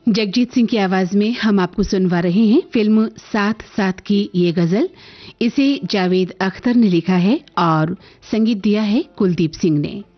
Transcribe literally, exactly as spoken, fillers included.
जगजीत सिंह की आवाज में हम आपको सुनवा रहे हैं फिल्म साथ साथ की ये गजल। इसे जावेद अख्तर ने लिखा है और संगीत दिया है कुलदीप सिंह ने।